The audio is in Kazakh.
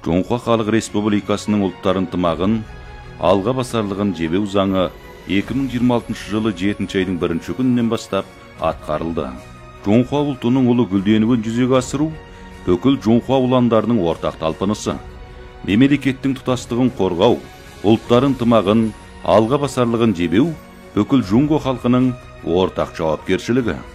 Жоңхуа Халық Республикасының ұлттар ынтымағын алға басарлығын жебеу заңы 2026 жылы 7 айдың 1 күнінен бастап атқарылды. Жоңхуа ұлтының ұлы гүлденуін жүзеге асыру бүкіл жоңхуа ұландарының ортақ талпынысы. Мемлекеттің тұтастығын қорғау, ұлттар ынтымағын алға басарлығын жебеу бүкіл жоңхуа халқының ортақ жауапкершілігі.